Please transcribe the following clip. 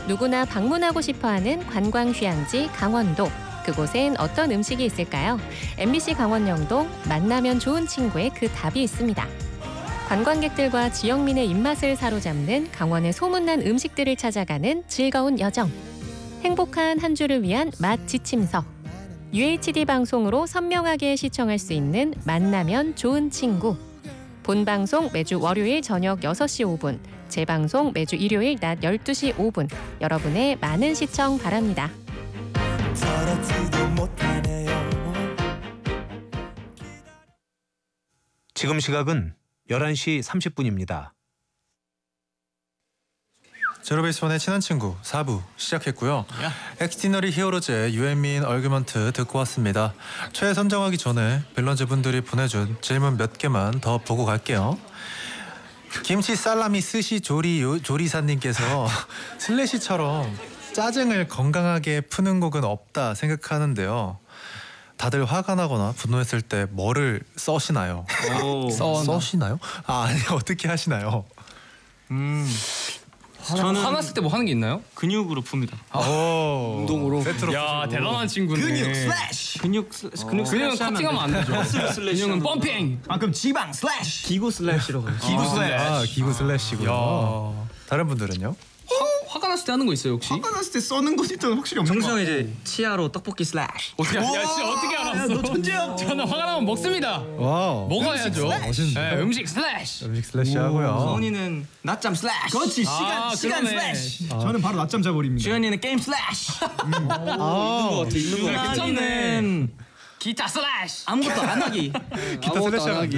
누구나 방문하고 싶어하는 관광 휴양지 강원도. 그곳엔 어떤 음식이 있을까요? MBC 강원영동 만나면 좋은 친구의 그 답이 있습니다. 관광객들과 지역민의 입맛을 사로잡는 강원의 소문난 음식들을 찾아가는 즐거운 여정. 행복한 한 주를 위한 맛 지침서. UHD 방송으로 선명하게 시청할 수 있는 만나면 좋은 친구. 본방송 매주 월요일 저녁 6시 5분, 재방송 매주 일요일 낮 12시 5분. 여러분의 많은 시청 바랍니다. 지금 시각은 11시 30분입니다. 제로베이스원의 친한 친구 4부 시작했고요. 엑스티너리 히어로즈의 유앤미인 얼규먼트 듣고 왔습니다. 최애 선정하기 전에 빌런즈분들이 보내준 질문 몇 개만 더 보고 갈게요. 김치 살라미 스시 조리사님께서 슬래시처럼 짜증을 건강하게 푸는 곡은 없다 생각하는데요. 다들 화가 나거나 분노했을 때 뭐를 써시나요? 써시나요? 아니 어떻게 하시나요? 저는 화났을 때 뭐 하는 게 있나요? 근육으로 풉니다. 운동으로. 세트로 야 대단한 친구네. 근육 슬래시. 근육은 커팅하면 안 되죠. 근육은 펌핑. 아 그럼 지방 슬래시. 기구 슬래시로 가요. 기구 슬래시. 기구 슬래시고요. 다른 분들은요? 화가 났을 때 하는 거 있어요 혹시? 화가 났을 때 써는 건 일단 확실히 없는 거 같아요. 이제 치아로 떡볶이 슬래시. 어떻게 야 진짜 어떻게 알았어? 너 천재야. 저는 화가 나면 먹습니다. 와우. 먹어야죠. 멋있는데? 네, 음식 슬래시. 음식 슬래시 하고요. 서은이는 낮잠 슬래시. 그렇지 시간 그러네. 슬래시. 저는 바로 낮잠 자버립니다. 주현이는 게임 슬래시. 있는 거 주현이는 기타 슬래시. 아무것도 안 하기. 기타 슬래시 하기.